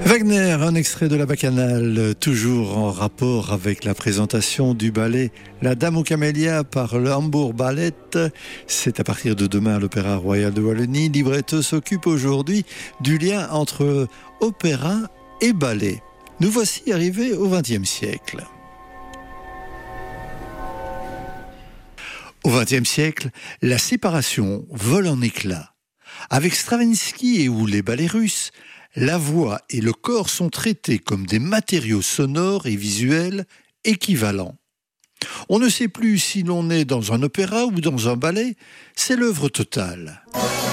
Wagner, un extrait de la Bacchanale, toujours en rapport avec la présentation du ballet La Dame aux Camélias par le Hamburg Ballet. C'est à partir de demain à l'Opéra Royal de Wallonie. Libretto s'occupe aujourd'hui du lien entre opéra et ballet. Nous voici arrivés au XXe siècle. Au XXe siècle, la séparation vole en éclats. Avec Stravinsky et ou les ballets russes, la voix et le corps sont traités comme des matériaux sonores et visuels équivalents. On ne sait plus si l'on est dans un opéra ou dans un ballet, c'est l'œuvre totale.